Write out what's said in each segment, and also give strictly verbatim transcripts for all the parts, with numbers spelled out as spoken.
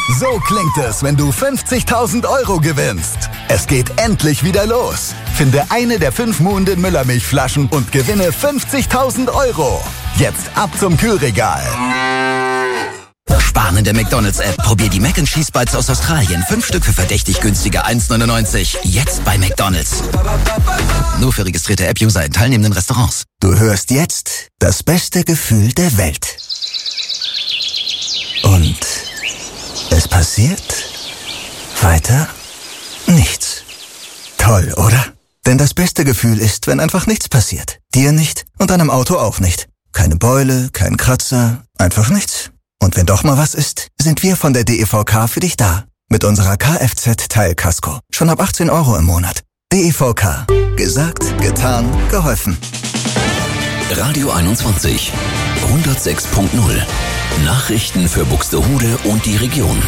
So klingt es, wenn du fünfzigtausend Euro gewinnst. Es geht endlich wieder los. Finde eine der fünf Muhnden Müllermilchflaschen und gewinne fünfzigtausend Euro. Jetzt ab zum Kühlregal. Sparen in der McDonald's-App. Probier die Mac and Cheese Bites aus Australien. Fünf Stück für verdächtig günstige eins neunundneunzig. Jetzt bei McDonald's. Nur für registrierte App-User in teilnehmenden Restaurants. Du hörst jetzt das beste Gefühl der Welt. Und es passiert weiter nichts. Toll, oder? Denn das beste Gefühl ist, wenn einfach nichts passiert. Dir nicht und deinem Auto auch nicht. Keine Beule, kein Kratzer, einfach nichts. Und wenn doch mal was ist, sind wir von der D E V K für dich da. Mit unserer Kfz-Teilkasko. Schon ab achtzehn Euro im Monat. D E V K. Gesagt, getan, geholfen. Radio einundzwanzig. hundertsechs Punkt null. Nachrichten für Buxtehude und die Region.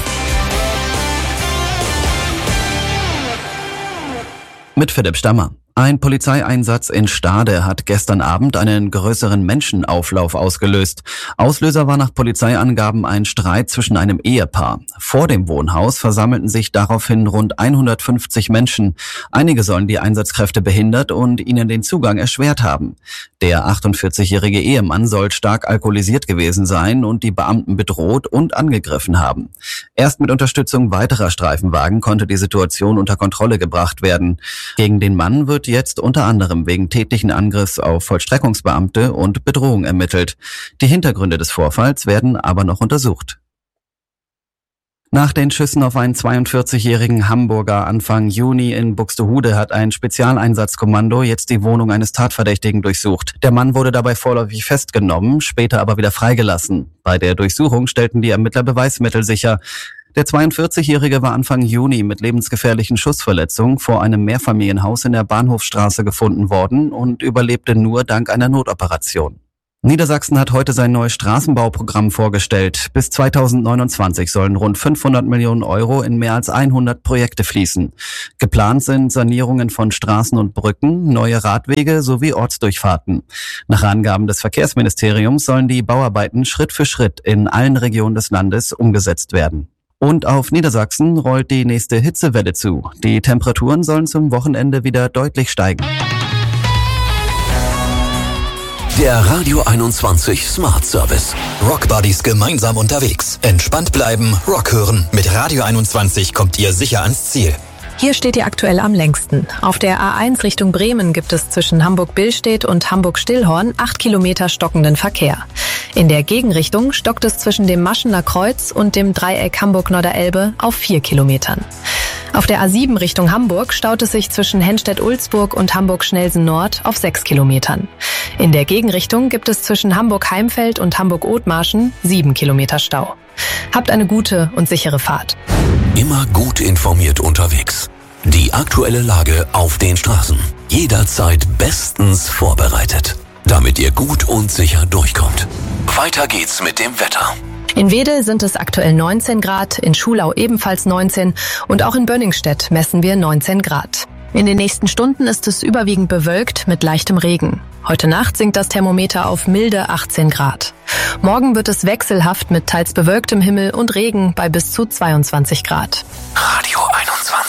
Mit Philipp Stammer. Ein Polizeieinsatz in Stade hat gestern Abend einen größeren Menschenauflauf ausgelöst. Auslöser war nach Polizeiangaben ein Streit zwischen einem Ehepaar. Vor dem Wohnhaus versammelten sich daraufhin rund hundertfünfzig Menschen. Einige sollen die Einsatzkräfte behindert und ihnen den Zugang erschwert haben. Der achtundvierzigjährige Ehemann soll stark alkoholisiert gewesen sein und die Beamten bedroht und angegriffen haben. Erst mit Unterstützung weiterer Streifenwagen konnte die Situation unter Kontrolle gebracht werden. Gegen den Mann wird jetzt unter anderem wegen tätlichen Angriffs auf Vollstreckungsbeamte und Bedrohung ermittelt. Die Hintergründe des Vorfalls werden aber noch untersucht. Nach den Schüssen auf einen zweiundvierzigjährigen Hamburger Anfang Juni in Buxtehude hat ein Spezialeinsatzkommando jetzt die Wohnung eines Tatverdächtigen durchsucht. Der Mann wurde dabei vorläufig festgenommen, später aber wieder freigelassen. Bei der Durchsuchung stellten die Ermittler Beweismittel sicher. Der zweiundvierzigjährige war Anfang Juni mit lebensgefährlichen Schussverletzungen vor einem Mehrfamilienhaus in der Bahnhofstraße gefunden worden und überlebte nur dank einer Notoperation. Niedersachsen hat heute sein neues Straßenbauprogramm vorgestellt. Bis zweitausendneunundzwanzig sollen rund fünfhundert Millionen Euro in mehr als hundert Projekte fließen. Geplant sind Sanierungen von Straßen und Brücken, neue Radwege sowie Ortsdurchfahrten. Nach Angaben des Verkehrsministeriums sollen die Bauarbeiten Schritt für Schritt in allen Regionen des Landes umgesetzt werden. Und auf Niedersachsen rollt die nächste Hitzewelle zu. Die Temperaturen sollen zum Wochenende wieder deutlich steigen. Der Radio einundzwanzig Smart Service. Rockbuddies gemeinsam unterwegs. Entspannt bleiben, Rock hören. Mit Radio einundzwanzig kommt ihr sicher ans Ziel. Hier steht ihr aktuell am längsten. Auf der A eins Richtung Bremen gibt es zwischen Hamburg-Billstedt und Hamburg-Stillhorn acht Kilometer stockenden Verkehr. In der Gegenrichtung stockt es zwischen dem Maschener Kreuz und dem Dreieck Hamburg-Norderelbe auf vier Kilometern. Auf der A sieben Richtung Hamburg staut es sich zwischen Henstedt-Ulzburg und Hamburg-Schnelsen-Nord auf sechs Kilometern. In der Gegenrichtung gibt es zwischen Hamburg-Heimfeld und Hamburg-Othmarschen sieben Kilometer Stau. Habt eine gute und sichere Fahrt. Immer gut informiert unterwegs. Die aktuelle Lage auf den Straßen. Jederzeit bestens vorbereitet, damit ihr gut und sicher durchkommt. Weiter geht's mit dem Wetter. In Wedel sind es aktuell neunzehn Grad, in Schulau ebenfalls neunzehn und auch in Bönningstedt messen wir neunzehn Grad. In den nächsten Stunden ist es überwiegend bewölkt mit leichtem Regen. Heute Nacht sinkt das Thermometer auf milde achtzehn Grad. Morgen wird es wechselhaft mit teils bewölktem Himmel und Regen bei bis zu zweiundzwanzig Grad. Radio einundzwanzig.